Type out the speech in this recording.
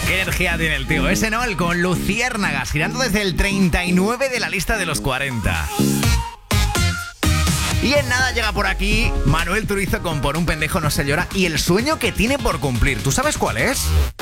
Qué energía tiene el tío. Ese no, el con Luciérnagas, girando desde el 39 de la lista de los 40. Y en nada llega por aquí Manuel Turizo con Por un pendejo no se llora y el sueño que tiene por cumplir. ¿Tú sabes cuál es?